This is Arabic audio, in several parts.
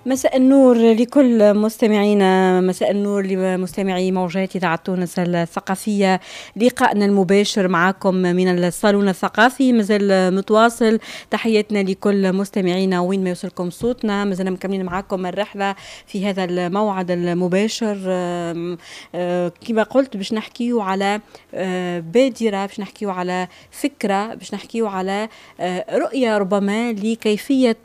مساء النور لكل مستمعينا، مساء النور لمستمعي موجات إذاعة تونس الثقافية. لقاءنا المباشر معكم من الصالون الثقافي مازال متواصل. تحياتنا لكل مستمعينا وين ما يوصلكم صوتنا. مازال مكملين معكم الرحلة في هذا الموعد المباشر. كما قلت باش نحكيو على بادرة، باش نحكيو على فكرة، باش نحكيو على رؤية ربما لكيفية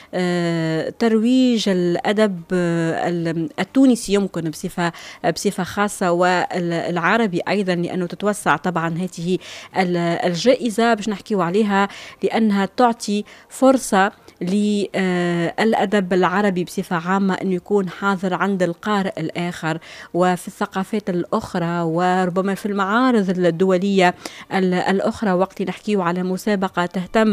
ترويج الأدب التونسي يمكن بصفة خاصة، والعربي أيضا، لأنه تتوسع طبعا هذه الجائزة باش نحكيو عليها لأنها تعطي فرصة للأدب العربي بصفة عامة أنه يكون حاضر عند القارئ الآخر وفي الثقافات الأخرى وربما في المعارض الدولية الأخرى. وقت نحكيو على مسابقة تهتم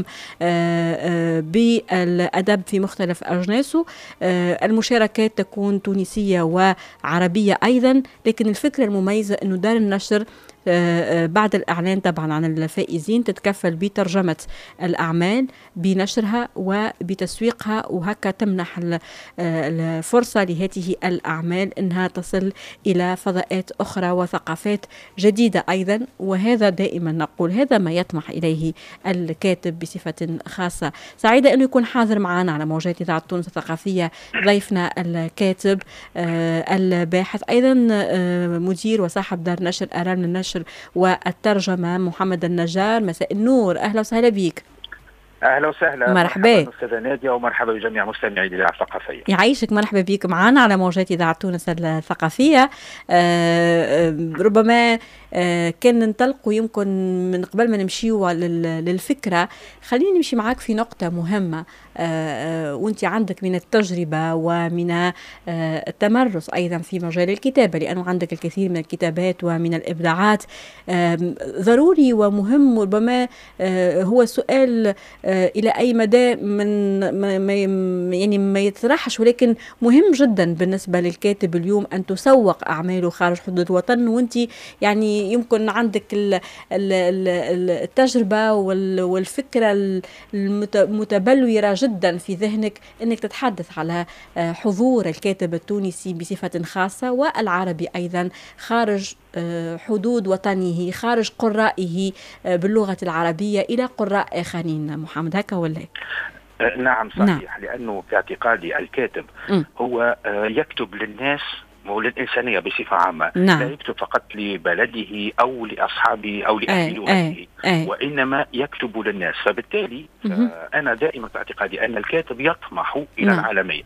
بالأدب في مختلف أجناسه، المشاركات تكون تونسية وعربية أيضا، لكن الفكرة المميزة أنه دار النشر بعد الإعلان طبعا عن الفائزين تتكفل بترجمة الأعمال، بنشرها وبتسويقها، وهكا تمنح الفرصة لهذه الأعمال أنها تصل إلى فضاءات أخرى وثقافات جديدة أيضا. وهذا دائما نقول هذا ما يطمح إليه الكاتب بصفة خاصة. سعيدة أنه يكون حاضر معنا على موجات إذاعة تونس الثقافية ضيفنا الكاتب الباحث أيضا مدير وصاحب دار نشر آرام للنشر والترجمة محمد النجار. مساء النور، أهلا وسهلا بيك. اهلا وسهلا، مرحبا استاذه ناديه، ومرحبا بجميع مستمعي الاذاعه الثقافيه. يعيشك، مرحبا بك معنا على موجات اذاعه تونس الثقافيه. ربما كان ننطلقوا يمكن من قبل ما نمشيوا للفكره. خليني نمشي معاك في نقطه مهمه، وانت عندك من التجربه ومن التمرس ايضا في مجال الكتابه، لانه عندك الكثير من الكتابات ومن الابداعات. ضروري ومهم، ربما هو سؤال إلى أي مدى ما يطرحش، ولكن مهم جدا بالنسبة للكاتب اليوم أن تسوق أعماله خارج حدود الوطن. وأنت يعني يمكن عندك التجربة والفكرة المتبلورة جدا في ذهنك أنك تتحدث على حضور الكاتب التونسي بصفة خاصة والعربي أيضا خارج حدود وطنه، خارج قرائه باللغة العربية إلى قراء آخرين. محمد، هكا ولا؟ نعم صحيح. لأنه في اعتقادي الكاتب هو يكتب للناس وللإنسانية بصفة عامة. لا يكتب فقط لبلده أو لأصحابه أو لأهل لغته، وإنما يكتب للناس. فبالتالي أنا دائما في اعتقادي أن الكاتب يطمح إلى العالمية.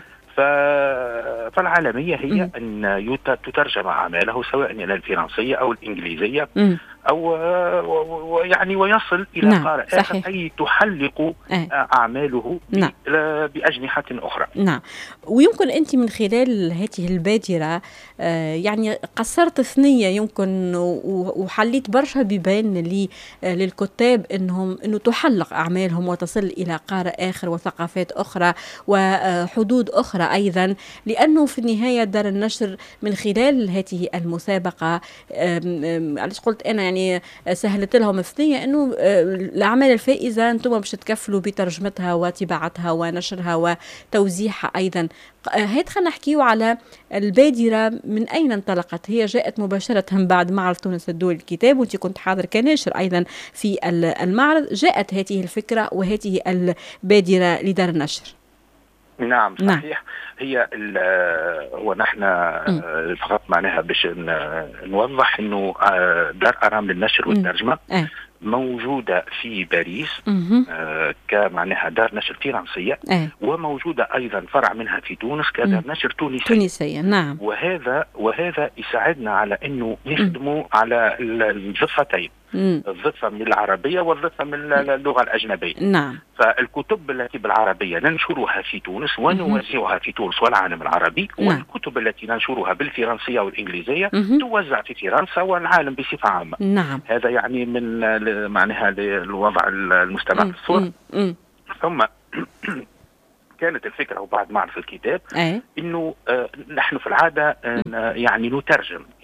فالعالمية هي أن تترجم أعماله سواء إلى الفرنسية أو الإنجليزية أو يعني ويصل إلى قارئ آخر، أي تحلق أعماله بأجنحة أخرى. نعم. ويمكن أنت من خلال هذه البادرة يعني قصرت ثنية يمكن وحليت برشا بيبان للكتاب إنه تحلق أعمالهم وتصل إلى قارئ آخر وثقافات أخرى وحدود أخرى أيضا، لأنه في النهاية دار النشر من خلال هذه المسابقة علاش قلت أنا يعني سهلت لهم الثنية إنه الأعمال الفائزة أنتم باش تكفلوا بترجمتها وطباعتها ونشرها وتوزيعها أيضا. هيت خلينا نحكيو على البادرة، من أين انطلقت؟ هي جاءت مباشرة بعد معرض تونس الدولي للكتاب، وأنت كنت حاضر كناشر أيضا في المعرض. جاءت هذه الفكرة وهذه البادرة لدار النشر. نعم صحيح. هي هو نحن فقط معناها باش نوضح انه دار آرام للنشر والترجمة موجودة في باريس كمعناها دار نشر فرنسية، وموجودة أيضا فرع منها في تونس كدار نشر تونسية. نعم. وهذا يساعدنا على أنه نخدموا على الضفتين، الضفة من العربية والضفة من اللغة الأجنبية. نعم. فالكتب التي بالعربية ننشرها في تونس ونوزعها في تونس والعالم العربي، والكتب التي ننشرها بالفرنسية والإنجليزية توزع في فرنسا والعالم بصفة عامة. نعم. هذا يعني من معناها الوضع المستمع في الصورة. ثم كانت الفكرة وبعد معرض الكتاب إنه نحن في العادة يعني نترجم،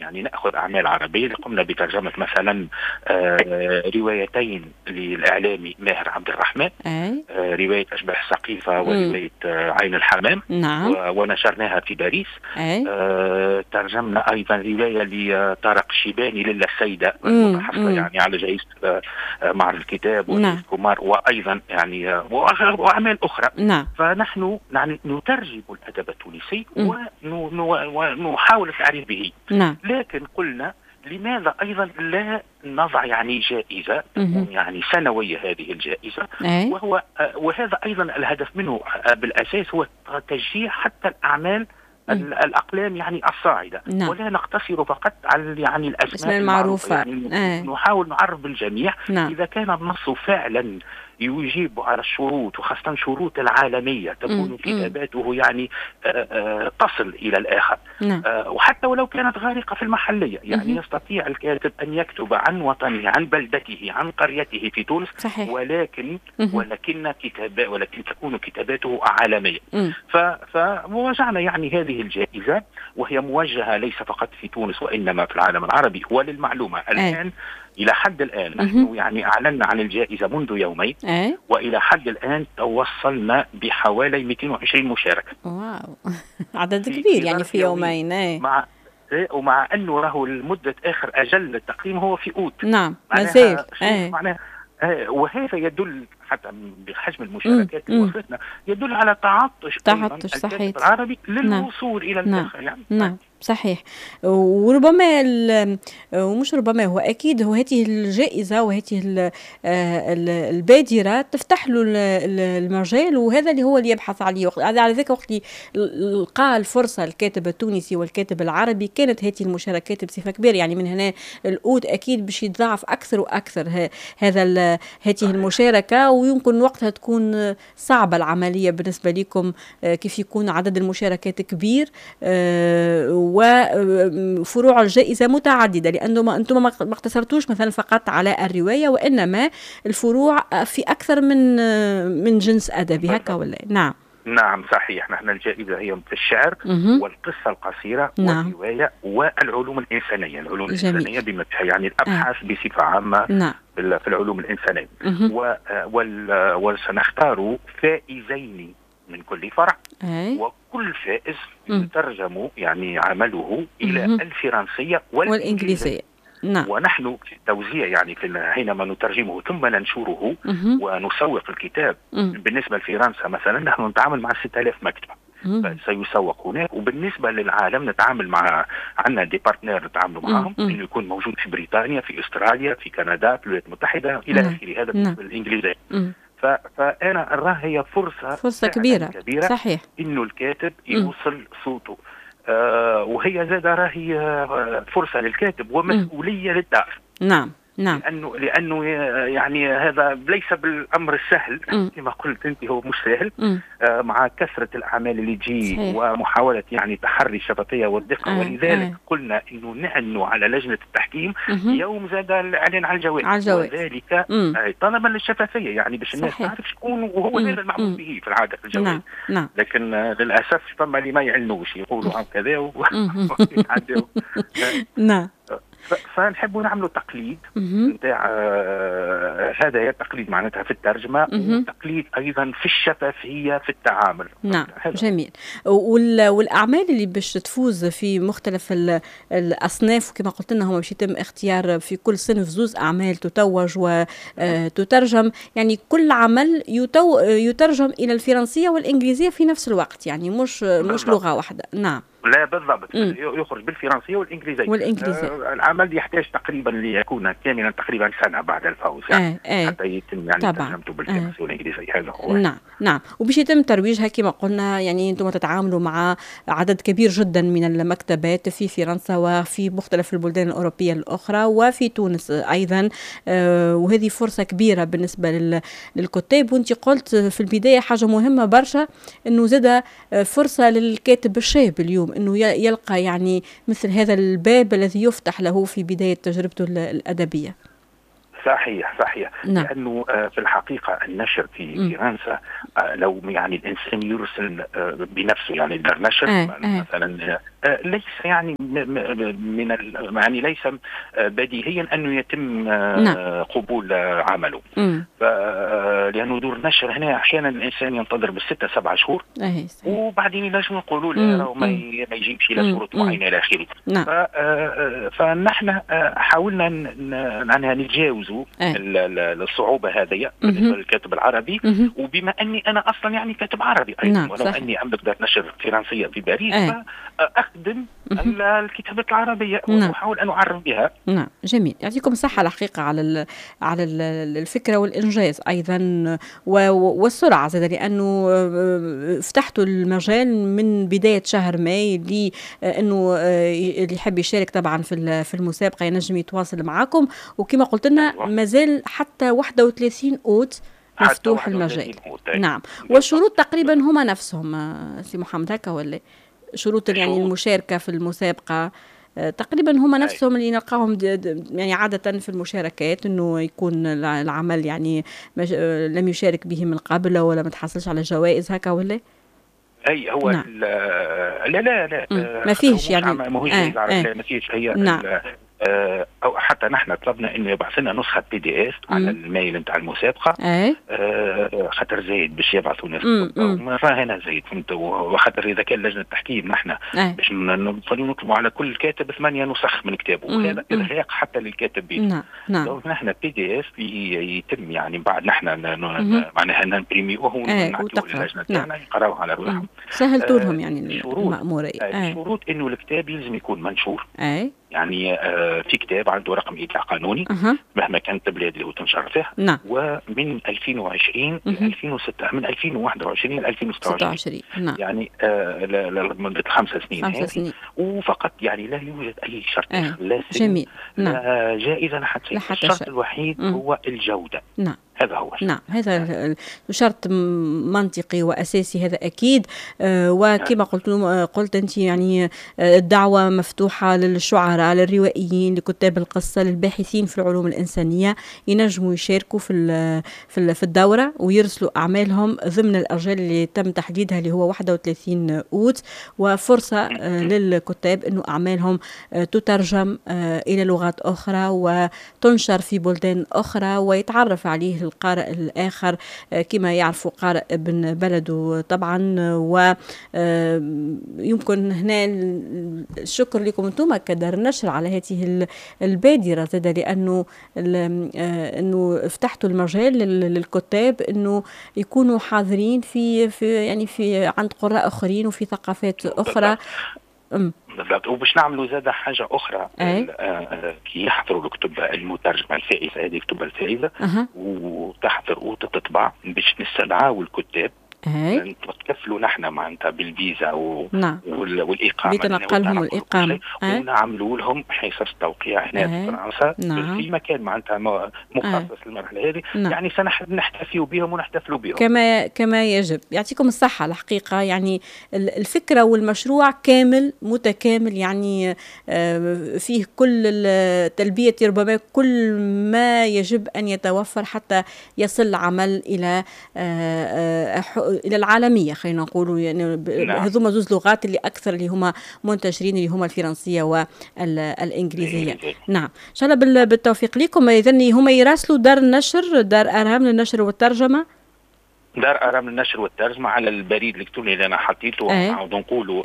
يعني نأخذ أعمال عربية. قمنا بترجمة مثلا روايتين للإعلامي ماهر عبد الرحمن، رواية أشباح سقيفة ورواية عين الحمام، نعم. ونشرناها في باريس. ترجمنا أيضا رواية لطارق الشيباني لله السيدة المتحصلة يعني على جائزة معرض الكتاب وجائزة كومار، وأيضا يعني وأعمال أخرى. فنحن يعني نترجم الأدب التونسي ونحاول التعريف به. لكن قلنا لماذا أيضا لا نضع يعني جائزة تكون يعني سنوية هذه الجائزة، وهذا أيضا الهدف منه بالأساس هو تشجيع حتى الأعمال الأقلام يعني الصاعدة، ولا نقتصر فقط على يعني الأسماء المعروفة. يعني نحاول نعرف بالجميع إذا كان النص فعلا يجيب على الشروط، وخاصة شروط العالمية، تكون كتاباته يعني تصل إلى الآخر، وحتى ولو كانت غارقة في المحلية. يعني يستطيع الكاتب أن يكتب عن وطنه، عن بلدته، عن قريته في تونس، ولكن تكون كتاباته عالمية. فوجعنا يعني هذه الجائزة، وهي موجهة ليس فقط في تونس وإنما في العالم العربي. وللمعلومة الآن إلى حد الآن نحن يعني أعلنا عن الجائزة منذ يومين، وإلى حد الآن توصلنا بحوالي 220 مشاركة. واو، عدد كبير يعني في يومين. ومع أنه راهو المدة آخر أجل التقييم هو في أوت. نعم، مازال. معناها وهذا يدل حتى بحجم المشاركات اللي وصلتنا، يدل على تعطش الكاتب العربي للوصول إلى الآخر. يعني نعم صحيح. وربما ومش ربما، هو أكيد هو هذه الجائزة وهذه البادرة تفتح له المجال، وهذا اللي هو اللي يبحث عليه. على ذلك وقت لقى الفرصة الكاتب التونسي والكاتب العربي كانت هذه المشاركات بصفة كبيرة. يعني من هنا الأود أكيد باش يتضاعف أكثر وأكثر هذه المشاركة، ويمكن وقتها تكون صعبة العملية بالنسبة لكم كيف يكون عدد المشاركات كبير وفروع الجائزة متعددة، لأنه أنتم ما اقتصرتوش مثلا فقط على الرواية، وإنما الفروع في أكثر من جنس أدبي، هكا ولا؟ نعم صحيح. نحن الجائزة هي في الشعر والقصة القصيرة والرواية والعلوم الإنسانية. العلوم الإنسانية بما فيها يعني الأبحاث بصفة عامة في العلوم الإنسانية. وسنختار فائزين من كل فرع، وكل فائز يترجم يعني عمله إلى الفرنسية والإنجليزية. ونحن في التوزيع يعني حينما نترجمه ثم ننشره ونسوق الكتاب. بالنسبة لفرنسا مثلا نحن نتعامل مع 6000 مكتبة سيسوق هناك، وبالنسبة للعالم نتعامل مع عندنا دي بارتنير نتعاملوا معهم، اللي يكون موجود في بريطانيا، في استراليا، في كندا، في الولايات المتحدة إلى آخره. هذا بالنسبة للإنجليزية. فأنا أراها هي فرصة كبيرة صحيح إنه الكاتب يوصل صوته، وهي زاد راهي فرصة للكاتب ومسؤولية للدار. نعم. لأنه يعني هذا ليس بالأمر السهل كما قلت أنت، هو مش سهل مع كثرة الأعمال اللي تجي ومحاولة يعني تحري الشفافية والدقة. ولذلك قلنا إنه نعنوا على لجنة التحكيم يوم زاد الإعلان على الجوائز، وذلك طلبا للشفافية، يعني باش الناس تعرف شكون، وهو هذا المعمول به في العادة في الجوائز. لكن للأسف ثم اللي ما يعلنوش يقولوا عن كذا فنحب نعملوا تقليد نتاع هذا التقليد معناتها في الترجمة، وتقليد أيضا في الشفافية في التعامل. جميل. والأعمال اللي باش تفوز في مختلف الأصناف كما قلت لنا، هو باش يتم اختيار في كل صنف زوز أعمال تتوج وتترجم. يعني كل عمل يترجم إلى الفرنسية والإنجليزية في نفس الوقت، يعني مش لغة واحدة. نعم لا بالضبط، يخرج بالفرنسية والإنجليزية. العمل يحتاج تقريبا ليكون كاملا تقريبا سنة بعد الفوز يعني حتى يتم يعني ترجمته بالفرنسية والإنجليزية. هذا هو. نعم. وباش يتم ترويجها كما قلنا، يعني أنتم تتعاملوا مع عدد كبير جدا من المكتبات في فرنسا وفي مختلف البلدان الأوروبية الأخرى وفي تونس أيضا، وهذه فرصة كبيرة بالنسبة للكتاب. وانت قلت في البداية حاجة مهمة برشا، أنه زاد فرصة للكاتب الشاب اليوم أنه يلقى يعني مثل هذا الباب الذي يفتح له في بداية تجربته الأدبية. صحيح. لأنه في الحقيقة النشر في فرنسا لو يعني الإنسان يرسل بنفسه يعني دار نشر مثلا ليس يعني يعني ليس بديهيا انه يتم قبول عمله. لانه دور النشر هنا احيانا الانسان ينتظر بالستة 7 شهور وبعدين ينجموا يقولوا له وما يجيبش الى شروط معينه الى اخره. فنحن حاولنا اننا نتجاوزوا الصعوبه هذه بالنسبه للكاتب العربي. وبما اني انا اصلا يعني كاتب عربي ايضا ولو اني املك دار نشر فرنسيه في باريس فاخدم الكتابات العربيه واحاول ان اعرف بها. نعم جميل، يعطيكم الصحه الحقيقه على الفكره والانجاز ايضا والسرعه زاد، لانه فتحتوا المجال من بدايه شهر ماي لانه اللي يحب يشارك طبعا في المسابقه ينجم يتواصل معكم، وكما قلت لنا مازال حتى 31 أوت مفتوح المجال. نعم، والشروط تقريبا هما نفسهم سي محمد هكا ولا شروط يعني المشاركه في المسابقه تقريبا هما نفسهم اللي نلقاهم يعني عادة في المشاركات، انه يكون العمل يعني لم يشارك به من قبل ولا ما تحصلش على جوائز هكا ولا؟ اي هو لا ما فيش يعني ما فيش هي او حتى نحن طلبنا انه يبعث لنا نسخه PDF على الميل نتاع المسابقه. خاطر زايد باش يبعثوا ناس ما هنا زايد فهمت، وخاطر اذا كان لجنه التحكيم نحن باش نطلبوا على كل كاتب 8 نسخ من كتابه وهذا ارهاق حتى للكاتبين. لو نحن PDF يتم يعني بعد نحن معناها نمبريمي وهو نعطوه للجنه تاعنا يقراوه على رواحهم. سهلتوا لهم يعني المأمورية. الشروط انه الكتاب يلزم يكون منشور. يعني في كتاب عنده رقم إيداع قانوني مهما كانت البلاد اللي هو تنشر فيه. ومن 2020 ل 2006 من 2021 ل 2026 يعني لمدة 5 سنين هذه وفقط، يعني لا يوجد أي شرط لا سن لا جائزة حتى الشرط الوحيد هو الجودة. هذا هو نعم، هذا شرط منطقي وأساسي هذا أكيد. وكما قلت أنت يعني الدعوة مفتوحة للشعراء للروائيين لكتاب القصة للباحثين في العلوم الإنسانية، ينجموا يشاركوا في الدورة ويرسلوا أعمالهم ضمن الأجال اللي تم تحديدها اللي هو 31 أوت، وفرصة للكتاب أنه أعمالهم تترجم إلى لغات أخرى وتنشر في بلدان أخرى ويتعرف عليه القارئ الآخر كما يعرف قارئ ابن بلده طبعا. ويمكن هنا الشكر لكم أنتم كدار النشر على هذه البادرة زاد، لأنه أنه فتحتوا المجال للكتاب أنه يكونوا حاضرين في عند قراء آخرين وفي ثقافات أخرى. بالضبط. وباش نعملوا زاد حاجة أخرى كي يحضروا الكتب المترجمة الفائزة هذه الكتب الفائزة وتحضر وتتطبع باش نستدعوا الكتاب نتكفلوا نحن معناتها بالفيزا والإقامة بتنقلهم الإقامة ونعملوا لهم حصص توقيع هنا في فرنسا في مكان معناتها مخصص للمرحلة هذه. يعني سنحتفي بهم ونحتفلوا بهم كما يجب. يعطيكم الصحة الحقيقة، يعني الفكرة والمشروع كامل متكامل، يعني فيه كل تلبية ربما كل ما يجب أن يتوفر حتى يصل العمل إلى العالمية، خلينا نقولوا يعني هذوما زوز لغات اللي أكثر اللي هما منتشرين اللي هما الفرنسية والإنجليزية. نعم، إن شاء الله بالتوفيق لكم. إذن هما يراسلوا دار النشر، دار أرهام للنشر والترجمة، دار أرهام للنشر والترجمة على البريد الإلكتروني اللي أنا حطيته. نعاود نقولوا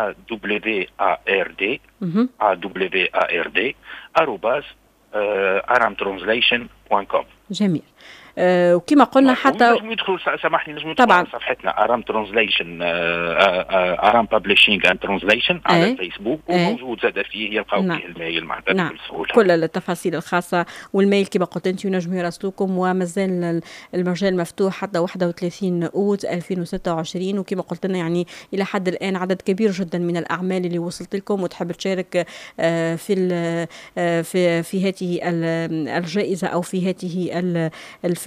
award@aramtranslation.com. جميل. وكما قلنا حتى نجم يدخل سامحني نجم يدخل على صفحتنا أرام ترانزليشن أرام بابليشينج أند ترانزليشن على الفيسبوك وموجود زاد فيه يلقاو فيه الميل معناتها بسهولة كل التفاصيل الخاصة والميل كما قلت أنت ينجموا يراسلوكم. ومازال المجال مفتوح حتى 31 أوت 2026. وكما قلت لنا يعني إلى حد الآن عدد كبير جدا من الأعمال اللي وصلت لكم وتحب تشارك في هذه الجائزة أو في هذه الفكرة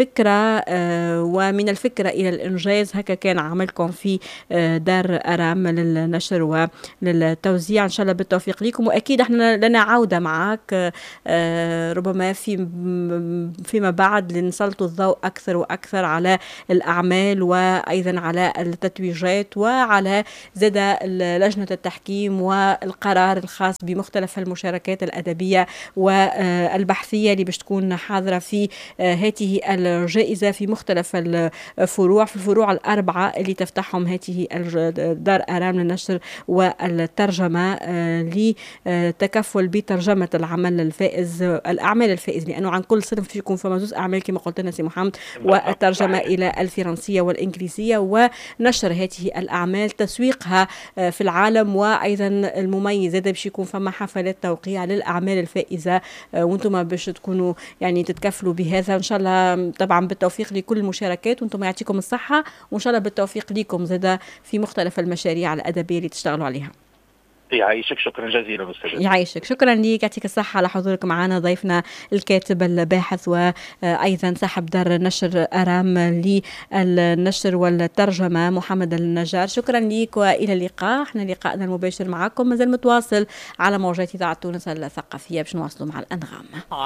فكرة ومن الفكرة إلى الإنجاز. هكا كان عملكم في دار أرام للنشر وللتوزيع. إن شاء الله بالتوفيق لكم، وأكيد احنا لنا عودة معك ربما فيما بعد لنسلط الضوء أكثر وأكثر على الأعمال وأيضا على التتويجات وعلى زاد لجنة التحكيم والقرار الخاص بمختلف المشاركات الأدبية والبحثية اللي باش تكون حاضرة في هذه الجائزة في مختلف الفروع، في الفروع الأربعة اللي تفتحهم هذه دار أرام للنشر والترجمة لتكفل بترجمة العمل الفائز، الأعمال الفائز، لأنه عن كل صنف فيكم فما زوز أعمال كما قلت لنا سي محمد، والترجمة إلى الفرنسية والإنجليزية ونشر هذه الأعمال، تسويقها في العالم، وأيضا المميز هذا باش يكون فما حفلات توقيع للأعمال الفائزة وانتم باش تكونوا يعني تتكفلوا بهذا. إن شاء الله طبعا بالتوفيق لكل المشاركات، وانتم يعطيكم الصحة، وإن شاء الله بالتوفيق لكم زاد في مختلف المشاريع الأدبية اللي تشتغلوا عليها. يعيشك، شكرا جزيلا أستاذ. يعيشك، شكرا لك، يعطيك الصحة على حضورك معنا، ضيفنا الكاتب الباحث وأيضا صاحب دار نشر أرام للنشر والترجمة محمد النجار. شكرا لك وإلى اللقاء. احنا لقاءنا المباشر معكم مازال متواصل على موجات إذاعة تونس الثقافية باش نواصلوا مع الأنغام.